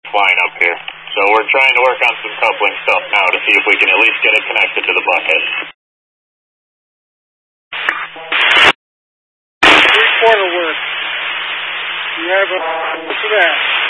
line up here. So we're trying to work on some coupling stuff now to see if we can at least get it connected to the bucket. 3/4 work. You have a for that.